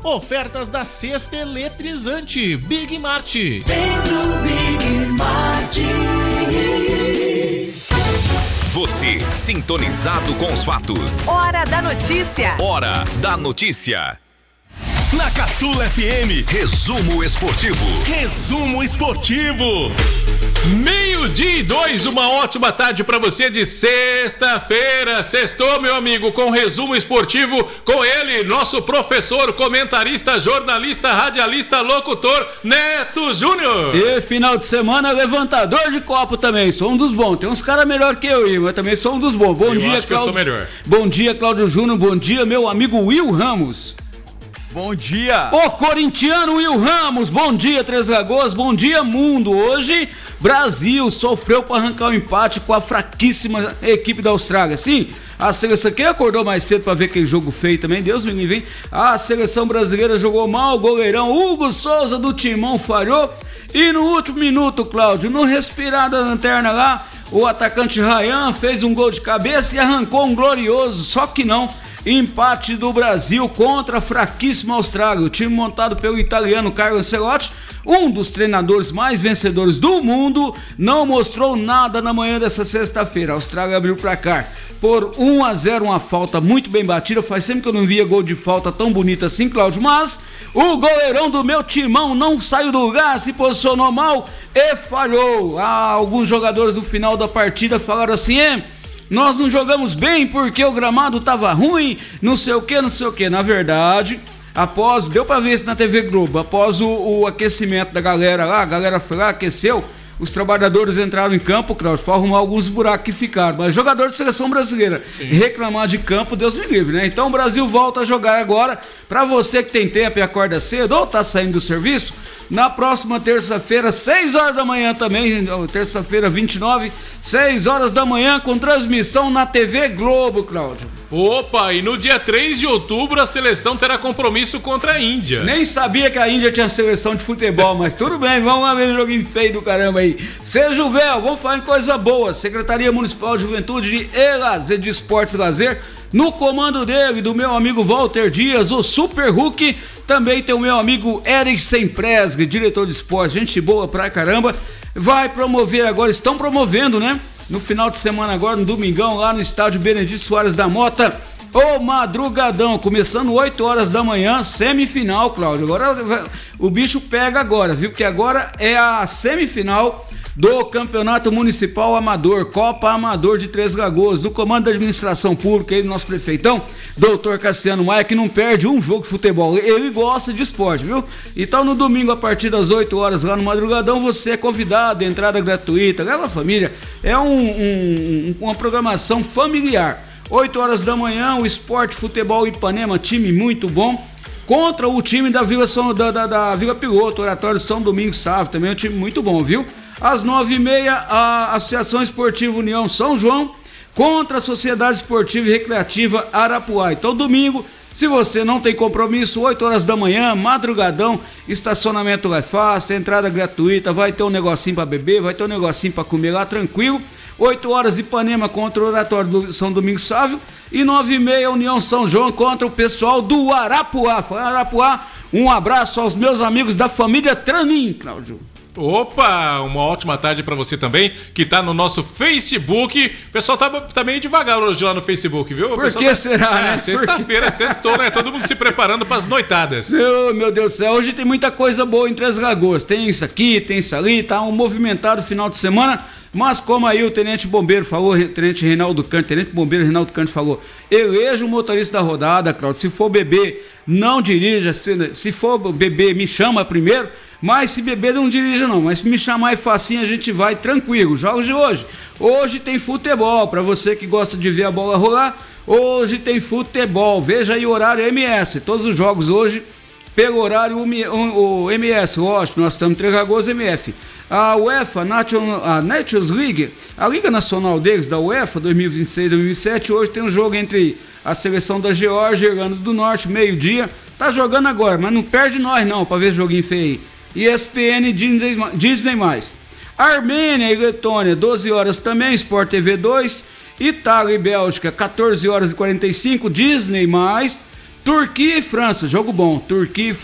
Ofertas da Sexta Eletrizante. Big Mart. Vem pro Big Mart. Você sintonizado com os fatos. Hora da notícia. Hora da notícia. Na Caçula FM, Resumo esportivo. Resumo esportivo. 12:02, uma ótima tarde para você de sexta-feira. Sextou, meu amigo, com resumo esportivo com ele, nosso professor, comentarista, jornalista, radialista, locutor, Neto Júnior. E final de semana, levantador de copo também, sou um dos bons. Tem uns caras melhor que eu, mas também sou um dos bons. Bom dia, Cláudio. Eu sou melhor. Bom dia, Cláudio Júnior. Bom dia, meu amigo Will Ramos. Bom dia! O corintiano Will Ramos, bom dia, Três Lagoas, bom dia, mundo. Hoje, Brasil sofreu para arrancar o empate com a fraquíssima equipe da Austrália. Sim, a seleção aqui acordou mais cedo para ver aquele jogo feio também, Deus me livre, hein? A seleção brasileira jogou mal, o goleirão Hugo Souza do Timão falhou. E no último minuto, Cláudio, no respirar da lanterna lá, o atacante Ryan fez um gol de cabeça e arrancou um glorioso, só que não. Empate do Brasil contra a fraquíssima Austrália. O time montado pelo italiano Carlo Ancelotti, um dos treinadores mais vencedores do mundo, não mostrou nada na manhã dessa sexta-feira. A Austrália abriu o placar por 1-0, uma falta muito bem batida. Faz sempre que eu não via gol de falta tão bonito assim, Cláudio, mas o goleirão do meu timão não saiu do lugar, se posicionou mal e falhou. Alguns jogadores no final da partida falaram assim: nós não jogamos bem porque o gramado tava ruim, não sei o que. Na verdade, deu pra ver isso na TV Globo, após o aquecimento da galera lá, a galera foi lá, aqueceu, os trabalhadores entraram em campo, Cláudio, pra arrumar alguns buracos que ficaram. Mas jogador de seleção brasileira, sim, reclamar de campo, Deus me livre, né? Então o Brasil volta a jogar agora. Pra você que tem tempo e acorda cedo ou tá saindo do serviço, na próxima terça-feira, 6 horas da manhã também, terça-feira 29, 6 horas da manhã, com transmissão na TV Globo, Cláudio. Opa, e no dia 3 de outubro a seleção terá compromisso contra a Índia. Nem sabia que a Índia tinha seleção de futebol, mas tudo bem, vamos lá ver um joguinho feio do caramba aí. Seja o véu, vamos falar em coisa boa. Secretaria Municipal de Juventude e Lazer, de Esportes e Lazer, no comando dele, do meu amigo Walter Dias, o Super Hulk. Também tem o meu amigo Eric Sempresg, diretor de esporte, gente boa pra caramba. Vai promover agora, estão promovendo, né? No final de semana agora, no domingão, lá no estádio Benedito Soares da Mota, o madrugadão, começando 8 horas da manhã, semifinal, Cláudio. Agora o bicho pega agora, viu? Porque agora é a semifinal do Campeonato Municipal Amador, Copa Amador de Três Lagoas, do comando da administração pública aí do nosso prefeitão, doutor Cassiano Maia, que não perde um jogo de futebol, ele gosta de esporte, viu? Então no domingo, a partir das 8 horas lá no madrugadão, você é convidado, entrada gratuita, leva a família, é uma programação familiar. 8 horas da manhã, o Esporte Futebol Ipanema, time muito bom, contra o time da Vila, da Vila Piloto, Oratório São Domingos Sávio, também é um time muito bom, viu? Às 9h30, a Associação Esportiva União São João contra a Sociedade Esportiva e Recreativa Arapuá. Então, domingo, se você não tem compromisso, 8 horas da manhã, madrugadão, estacionamento lá é fácil, entrada gratuita, vai ter um negocinho pra beber, vai ter um negocinho pra comer lá, tranquilo. 8 horas, Ipanema contra o Oratório do São Domingos Sávio. E 9h30, União São João contra o pessoal do Arapuá. Arapuá, um abraço aos meus amigos da família Tranin, Cláudio. Opa, uma ótima tarde pra você também, que tá no nosso Facebook. O pessoal tá meio devagar hoje lá no Facebook, viu? Por que será, né? Sexta-feira, sextou, né? Todo mundo se preparando pras noitadas. Meu Deus do céu, hoje tem muita coisa boa em Três Lagoas. Tem isso aqui, tem isso ali, tá um movimentado final de semana. Mas como aí o Tenente Bombeiro falou, Tenente Reinaldo Cante, Tenente Bombeiro Reinaldo Cante falou, eleja o motorista da rodada, Claudio. Se for beber, não dirija. Se for beber, me chama primeiro. Mas se beber, não dirija não. Mas se me chamar é facinho, a gente vai tranquilo. Jogos de hoje. Hoje tem futebol, para você que gosta de ver a bola rolar. Hoje tem futebol. Veja aí o horário MS. Todos os jogos hoje pelo horário o MS. Lógico, nós estamos em Três Lagoas MF. A UEFA, a Nations League, a Liga Nacional deles, da UEFA 2026-2027, hoje tem um jogo entre a seleção da Geórgia e Irlanda do Norte, meio-dia. Tá jogando agora, mas não perde nós não, pra ver joguinho feio aí. ESPN Disney+. Armênia e Letônia, 12 horas também, Sport TV 2. Itália e Bélgica, 14 horas e 45, Disney+. Turquia e França, jogo bom. Turquia e